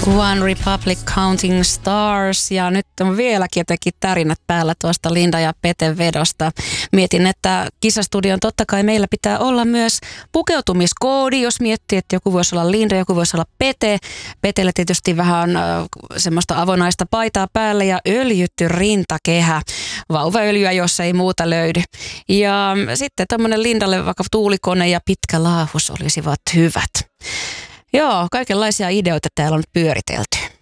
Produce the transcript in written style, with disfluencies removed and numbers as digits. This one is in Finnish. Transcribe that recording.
One Republic Counting Stars, ja nyt on vieläkin jotenkin tärinät päällä tuosta Linda ja Pete vedosta. Mietin, että kisastudion totta kai meillä pitää olla myös pukeutumiskoodi, jos miettii, että joku voisi olla Linda, joku voisi olla Pete. Petelle tietysti vähän semmoista avonaista paitaa päälle ja öljytty rintakehä. Vauvaöljyä, jos ei muuta löydy. Ja sitten tämmöinen Lindalle vaikka tuulikone ja pitkä laahus olisivat hyvät. Joo, kaikenlaisia ideoita täällä on nyt pyöritelty.